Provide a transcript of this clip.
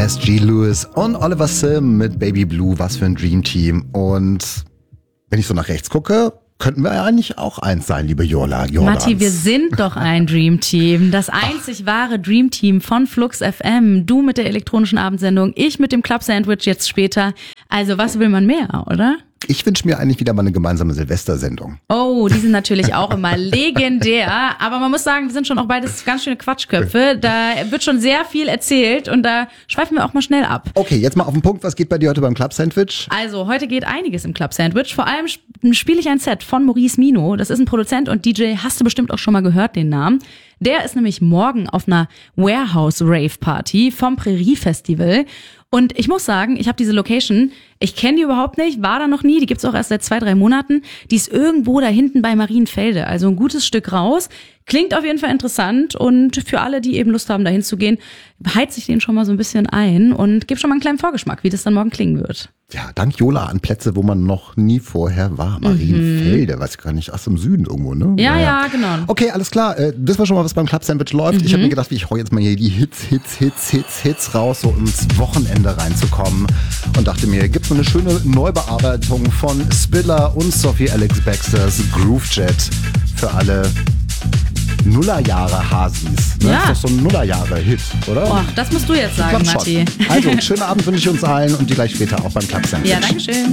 S.G. Lewis und Oliver Sim mit Baby Blue. Was für ein Dream Team. Und wenn ich so nach rechts gucke, könnten wir ja eigentlich auch eins sein, liebe Jordans. Matti, wir sind doch ein Dream Team. Das einzig wahre Dream Team von Flux FM. Du mit der elektronischen Abendsendung, ich mit dem Club Sandwich jetzt später. Also was will man mehr, oder? Ich wünsche mir eigentlich wieder mal eine gemeinsame Silvestersendung. Oh, die sind natürlich auch immer legendär. Aber man muss sagen, wir sind schon auch beides ganz schöne Quatschköpfe. Da wird schon sehr viel erzählt und da schweifen wir auch mal schnell ab. Okay, jetzt mal auf den Punkt. Was geht bei dir heute beim Club Sandwich? Also, heute geht einiges im Club Sandwich. Vor allem spiele ich ein Set von Maurice Mino. Das ist ein Produzent und DJ. Hast du bestimmt auch schon mal gehört, den Namen. Der ist nämlich morgen auf einer Warehouse-Rave-Party vom Prärie-Festival. Und ich muss sagen, ich habe diese Location, ich kenne die überhaupt nicht, war da noch nie, die gibt's auch erst seit 2-3 Monaten. Die ist irgendwo da hinten bei Marienfelde, also ein gutes Stück raus. Klingt auf jeden Fall interessant und für alle, die eben Lust haben, da hinzugehen, heiz ich den schon mal so ein bisschen ein und gebe schon mal einen kleinen Vorgeschmack, wie das dann morgen klingen wird. Ja, dank Jola an Plätze, wo man noch nie vorher war. Marienfelde, weiß ich gar nicht, aus dem Süden irgendwo, ne? Ja, genau. Okay, alles klar. Wissen wir schon mal, was beim Club Sandwich läuft? Ich habe mir gedacht, ich hau jetzt mal hier die Hits raus, so ins Wochenende reinzukommen. Und dachte mir, gibt's so eine schöne Neubearbeitung von Spiller und Sophie Alex Baxters Groove Jet für alle Nullerjahre-Hasis. Ne? Ja. Das ist doch so ein Nullerjahre-Hit, oder? Och, das musst du jetzt sagen, Matti. Also, schönen Abend wünsche ich uns allen und die gleich später auch beim Club Sandwich. Ja, danke schön.